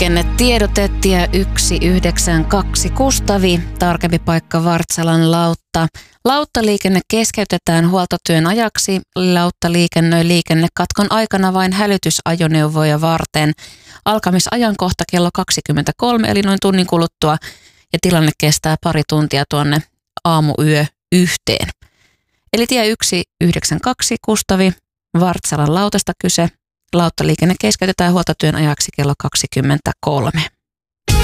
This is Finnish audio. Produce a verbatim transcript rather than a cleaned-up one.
Liikennetiedote tie yksi yhdeksän kaksi Kustavi, tarkempi paikka Vartsalan lautta. Lauttaliikenne keskeytetään huoltotyön ajaksi. Lautta liikennöi liikennekatkon aikana vain hälytysajoneuvoja varten. Alkamisajankohta kello kaksikymmentäkolme eli noin tunnin kuluttua ja tilanne kestää pari tuntia tuonne aamuyö yhteen. Eli tie yksi yhdeksän kaksi Kustavi, Vartsalan lautasta kyse. Lauttaliikenne keskeytetään huoltotyön ajaksi kello kaksikymmentäkolme.